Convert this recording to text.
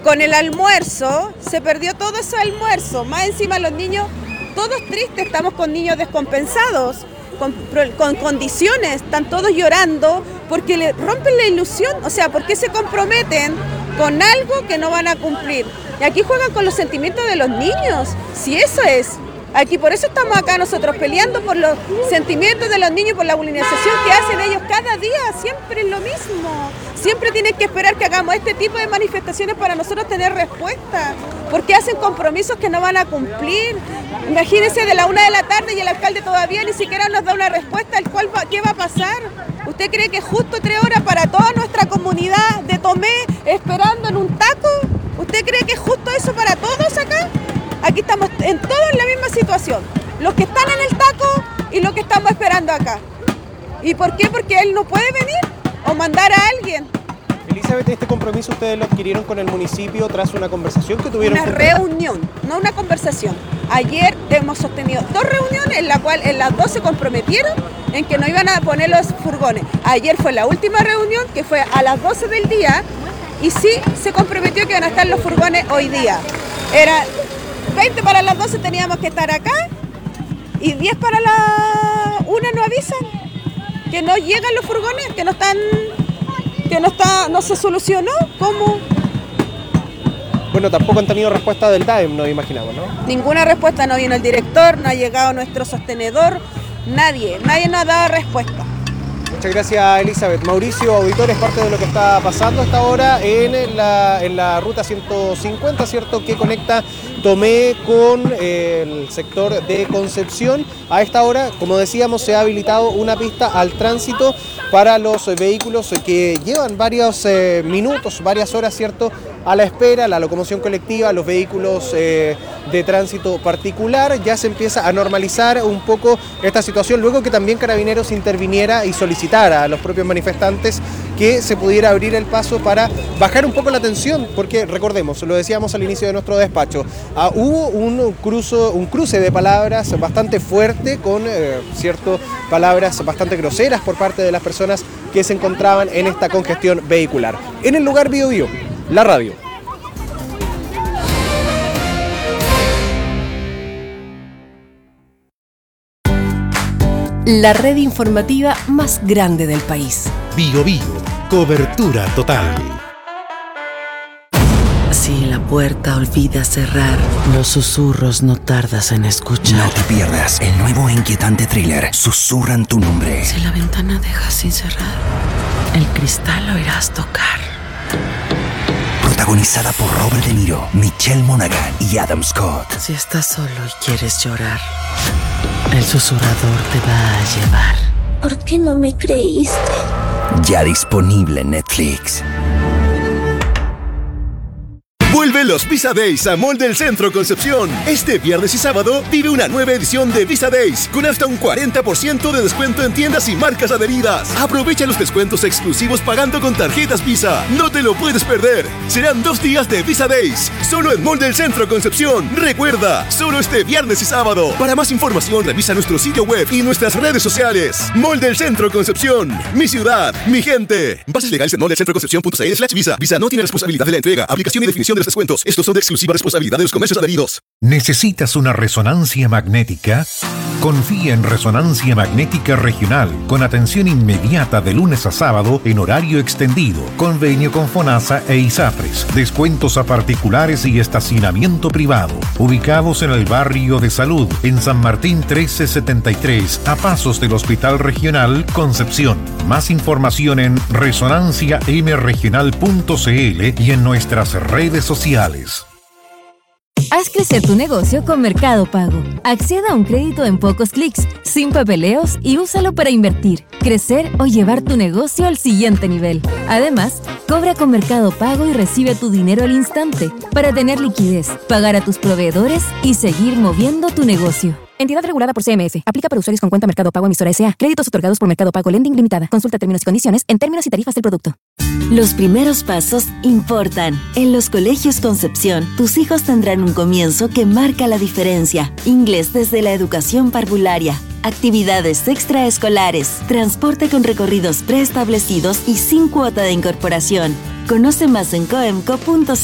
con el almuerzo, se perdió todo ese almuerzo. Más encima los niños, todos tristes, estamos con niños descompensados, con condiciones, están todos llorando porque le rompen la ilusión. O sea, ¿por qué se comprometen con algo que no van a cumplir? Y aquí juegan con los sentimientos de los niños, si eso es. Aquí por eso estamos acá nosotros peleando por los sentimientos de los niños, por la vulnerización que hacen ellos cada día, siempre es lo mismo. Siempre tienen que esperar que hagamos este tipo de manifestaciones para nosotros tener respuesta, porque hacen compromisos que no van a cumplir. Imagínense de la 1 de la tarde y el alcalde todavía ni siquiera nos da una respuesta al cual ¿qué va a pasar? ¿Usted cree que es justo 3 horas para toda nuestra comunidad de Tomé esperando en un taco? ¿Usted cree que es justo eso para todos acá? Aquí estamos todos en la misma situación, los que están en el taco y los que estamos esperando acá. ¿Y por qué? Porque él no puede venir o mandar a alguien. Elizabeth, ¿este compromiso ustedes lo adquirieron con el municipio tras una conversación que tuvieron? Una reunión, no una conversación. Ayer hemos sostenido 2 reuniones en la cual en las 2 se comprometieron en que no iban a poner los furgones. Ayer fue la última reunión que fue a las 12 del día y sí se comprometió que iban a estar los furgones hoy día. Era 20 para las 12 teníamos que estar acá y 10 para la 1 nos avisan que no llegan los furgones, que no se solucionó. ¿Cómo? Bueno, tampoco han tenido respuesta del DAEM, nos imaginamos, ¿no? Ninguna respuesta, no vino el director, no ha llegado nuestro sostenedor, nadie nos ha dado respuesta. Muchas gracias, Elizabeth. Mauricio, auditor, es parte de lo que está pasando hasta ahora en la ruta 150, ¿cierto?, que conecta Tomé con el sector de Concepción. A esta hora, como decíamos, se ha habilitado una pista al tránsito para los vehículos que llevan varios minutos, varias horas, ¿cierto?, a la espera, la locomoción colectiva, los vehículos de tránsito particular. Ya se empieza a normalizar un poco esta situación, luego que también Carabineros interviniera y solicitara a los propios manifestantes que se pudiera abrir el paso para bajar un poco la tensión, porque recordemos, lo decíamos al inicio de nuestro despacho, hubo un cruce de palabras bastante fuerte con palabras bastante groseras por parte de las personas que se encontraban en esta congestión vehicular. En el lugar Bío Bío, la radio. La red informativa más grande del país. Bío Bío, cobertura total. Si la puerta olvidas cerrar, los susurros no tardas en escuchar. No te pierdas el nuevo e inquietante thriller Susurran tu nombre. Si la ventana dejas sin cerrar, el cristal lo irás tocar. Protagonizada por Robert De Niro, Michelle Monaghan y Adam Scott. Si estás solo y quieres llorar, el susurrador te va a llevar. ¿Por qué no me creíste? Ya disponible en Netflix. Vuelven los Visa Days a Mall del Centro Concepción. Este viernes y sábado vive una nueva edición de Visa Days con hasta un 40% de descuento en tiendas y marcas adheridas. Aprovecha los descuentos exclusivos pagando con tarjetas Visa. No te lo puedes perder. Serán 2 días de Visa Days, solo en Mall del Centro Concepción. Recuerda, solo este viernes y sábado. Para más información revisa nuestro sitio web y nuestras redes sociales. Mall del Centro Concepción. Mi ciudad, mi gente. Bases legales en moldelcentroconcepcion.cl/Visa. Visa no tiene responsabilidad de la entrega, aplicación y definición de los descuentos. Estos son de exclusiva responsabilidad de los comercios adheridos. ¿Necesitas una resonancia magnética? Confía en Resonancia Magnética Regional, con atención inmediata de lunes a sábado en horario extendido, convenio con FONASA e ISAPRES, descuentos a particulares y estacionamiento privado. Ubicados en el barrio de Salud, en San Martín 1373, a pasos del Hospital Regional Concepción. Más información en resonanciamregional.cl y en nuestras redes sociales. Haz crecer tu negocio con Mercado Pago. Acceda a un crédito en pocos clics, sin papeleos y úsalo para invertir, crecer o llevar tu negocio al siguiente nivel. Además, cobra con Mercado Pago y recibe tu dinero al instante para tener liquidez, pagar a tus proveedores y seguir moviendo tu negocio. Entidad regulada por CMF. Aplica para usuarios con cuenta Mercado Pago emisora S.A. Créditos otorgados por Mercado Pago Lending Limitada. Consulta términos y condiciones en términos y tarifas del producto. Los primeros pasos importan. En los colegios Concepción, tus hijos tendrán un comienzo que marca la diferencia. Inglés desde la educación parvularia, actividades extraescolares, transporte con recorridos preestablecidos y sin cuota de incorporación. Conoce más en coemco.cl.